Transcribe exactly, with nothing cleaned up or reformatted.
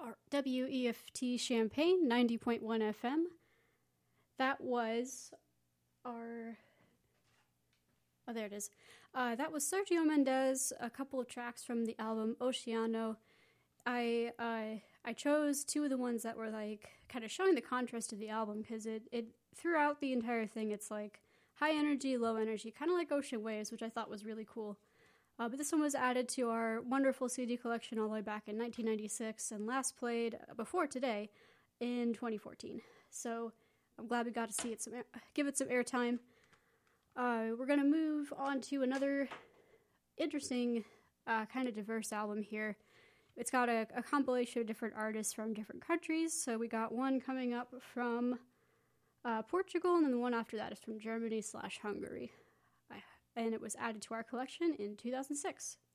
our W E F T Champaign, ninety point one F M. That was our... Oh, there it is. Uh, that was Sergio Mendes, a couple of tracks from the album Oceano. I uh, I chose two of the ones that were like kind of showing the contrast of the album, because it, it throughout the entire thing, it's like high energy, low energy, kind of like Ocean Waves, which I thought was really cool. Uh, but this one was added to our wonderful C D collection all the way back in nineteen ninety-six and last played before today in twenty fourteen. So I'm glad we got to see it some, give it some airtime. Uh, we're going to move on to another interesting, uh, kind of diverse album here. It's got a, a compilation of different artists from different countries. So we got one coming up from uh, Portugal, and then the one after that is from Germany slash Hungary. I, and it was added to our collection in two thousand six.